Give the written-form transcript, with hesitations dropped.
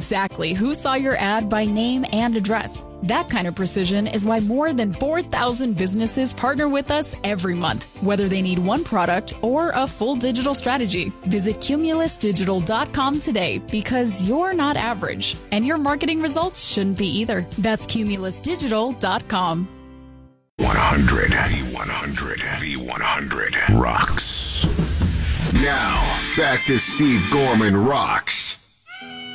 exactly who saw your ad by name and address. That kind of precision is why more than 4,000 businesses partner with us every month, whether they need one product or a full digital strategy. Visit cumulusdigital.com today because you're not average, and your marketing results shouldn't be either. That's cumulusdigital.com. 100. V100. V100 rocks. Now, back to Steve Gorman Rocks.